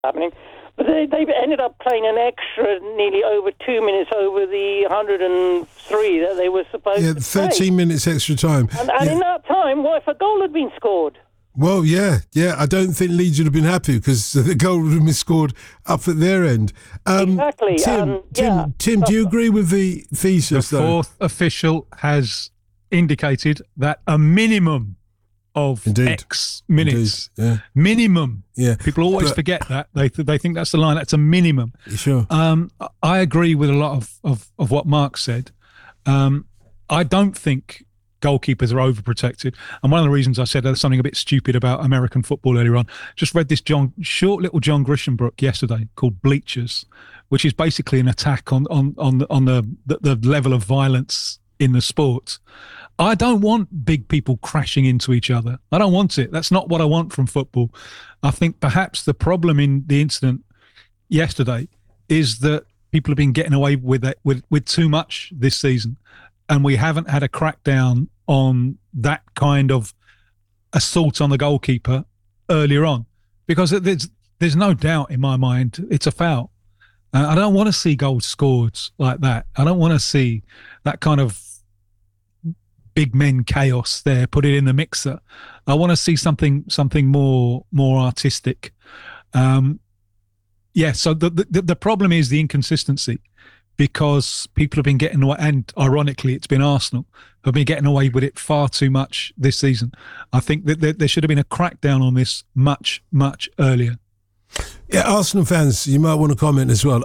happening. But they ended up playing an extra nearly over 2 minutes over the 103 that they were supposed to play. 13 minutes extra time. And in that time, what if a goal had been scored? Well, yeah. I don't think Leeds would have been happy because the goal would have been scored up at their end. Exactly. Tim, do you agree with the thesis, The fourth official has indicated that a minimum of X minutes. Minimum. Yeah. People always forget that. They think that's the line. That's a minimum. Sure. I agree with a lot of what Mark said. I don't think goalkeepers are overprotected. And one of the reasons I said something a bit stupid about American football earlier on, just read this short little John Grisham book yesterday called Bleachers, which is basically an attack on the level of violence in the sport. I don't want big people crashing into each other. I don't want it. That's not what I want from football. I think perhaps the problem in the incident yesterday is that people have been getting away with it with too much this season, and we haven't had a crackdown on that kind of assault on the goalkeeper earlier on, because there's no doubt in my mind it's a foul. I don't want to see goals scored like that. I don't want to see that kind of big men chaos there. Put it in the mixer. I want to see something more artistic. So the problem is the inconsistency, because people have been getting away, and ironically it's been Arsenal, have been getting away with it far too much this season. I think that there should have been a crackdown on this much earlier. Yeah, Arsenal fans, you might want to comment as well.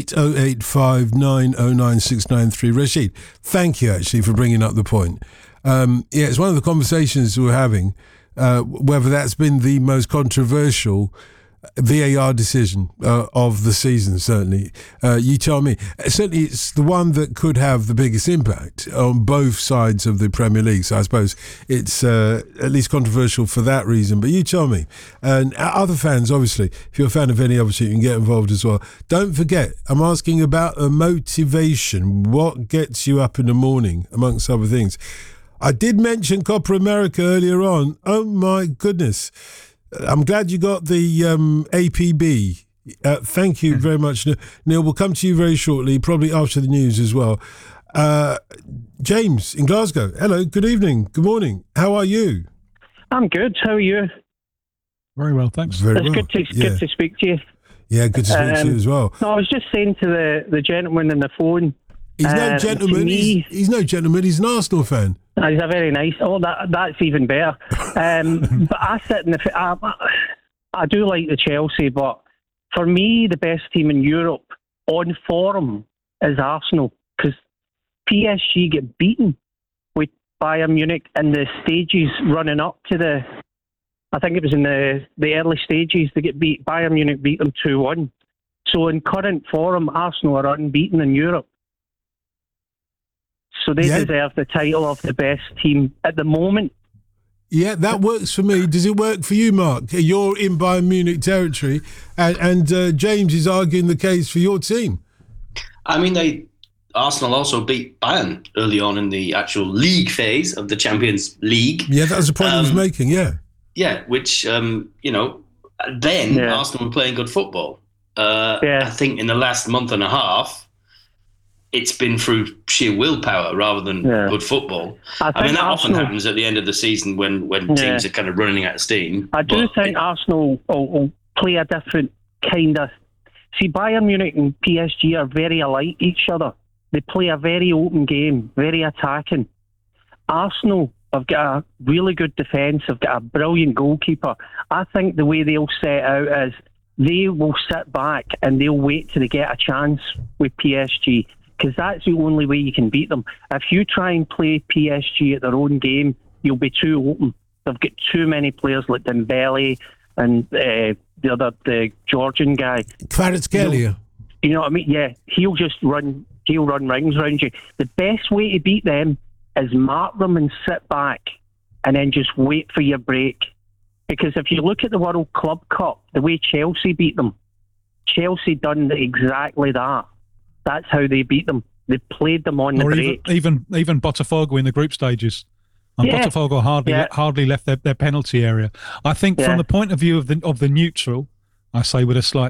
08085909693. Rashid, thank you actually for bringing up the point. It's one of the conversations we're having, whether that's been the most controversial VAR decision of the season, certainly. You tell me. Certainly it's the one that could have the biggest impact on both sides of the Premier League. So I suppose it's at least controversial for that reason. But you tell me. And other fans, obviously, if you're a fan of any other team, you can get involved as well. Don't forget, I'm asking about a motivation. What gets you up in the morning, amongst other things? I did mention Copa America earlier on. Oh, my goodness. I'm glad you got the APB. Thank you very much, Neil. We'll come to you very shortly, probably after the news as well. James in Glasgow. Hello, good evening, good morning. How are you? I'm good. How are you? Very well, thanks. Good to speak to you. Yeah, good to speak to you as well. No, I was just saying to the gentleman on the phone. He's no gentleman. He's no gentleman. He's an Arsenal fan. He's a very nice. Oh, that's even better. But I sit in I do like the Chelsea, but for me, the best team in Europe on form is Arsenal, because PSG get beaten with Bayern Munich in the stages running up to I think it was in the early stages, they get beat. Bayern Munich beat them 2-1. So in current form, Arsenal are unbeaten in Europe. So they deserve the title of the best team at the moment. Yeah, that works for me. Does it work for you, Mark? You're in Bayern Munich territory, and James is arguing the case for your team. I mean, Arsenal also beat Bayern early on in the actual league phase of the Champions League. Yeah, that was the point I was making, Yeah, which, Arsenal were playing good football. I think in the last month and a half, it's been through sheer willpower rather than good football. I mean, that often happens at the end of the season when teams are kind of running out of steam. I do think Arsenal will play a different kind of... See, Bayern Munich and PSG are very alike each other. They play a very open game, very attacking. Arsenal have got a really good defence, have got a brilliant goalkeeper. I think the way they'll set out is they will sit back and they'll wait till they get a chance with PSG, because that's the only way you can beat them. If you try and play PSG at their own game, you'll be too open. They've got too many players like Dembele and the Georgian guy. Kvaratskhelia. You know what I mean? Yeah, he'll run rings around you. The best way to beat them is mark them and sit back and then just wait for your break. Because if you look at the World Club Cup, the way Chelsea beat them, Chelsea done exactly that. That's how they beat them. They played them on the break. Even Botafogo in the group stages. And Botafogo hardly left their penalty area. I think from the point of view of the neutral, I say with a slight